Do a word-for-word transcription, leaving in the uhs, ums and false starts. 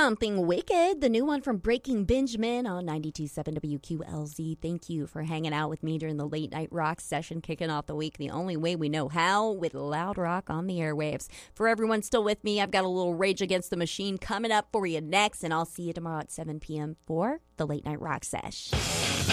Something Wicked, the new one from Breaking Benjamin on ninety-two point seven W Q L Z. Thank you for hanging out with me during the late night rock session, kicking off the week the only way we know how, with loud rock on the airwaves. For everyone still with me, I've got a little Rage Against the Machine coming up for you next, and I'll see you tomorrow at seven p.m. for the late night rock sesh.